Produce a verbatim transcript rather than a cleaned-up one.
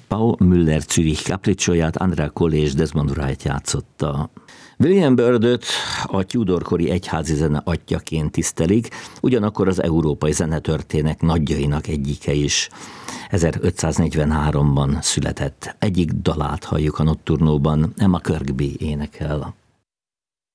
Paul Müller Zürich Capriccióját Andrea Collé és Desmond Wright játszotta. William Byrdöt a Tudor-kori egyházi zene atyjaként tisztelik, ugyanakkor az európai zenetörténet nagyjainak egyike is. ezerötszáznegyvenháromban született. Egyik dalát halljuk a Notturnóban, Emma Kirkby énekel.